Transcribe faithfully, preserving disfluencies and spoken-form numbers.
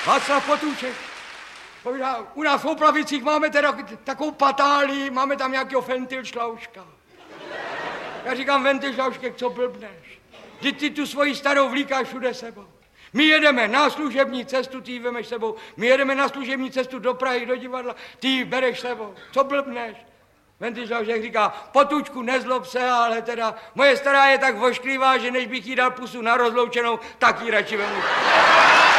Václav Potůček. Povídá, u nás v Oplavicích máme teda takovou patálii, máme tam nějakého Ventilšlauška. Já říkám, Ventilšlaušek, co blbneš? Ty, ty tu svoji starou vlíkáš všude sebou. My jedeme na služební cestu, ty ji vemeš sebou. My jedeme na služební cestu do Prahy, do divadla, ty ji bereš sebou. Co blbneš? Ventilšlaušek říká, Potůčku, nezlob se, ale teda moje stará je tak vošklivá, že než bych jí dal pusu na rozloučenou, tak ji radši vemu.